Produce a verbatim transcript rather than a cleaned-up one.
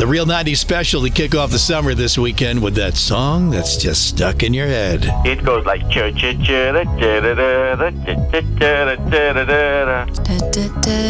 The Real nineties Special to kick off the summer this weekend with that song that's just stuck in your head. It goes like cha cha cha da da da da da da da da da da.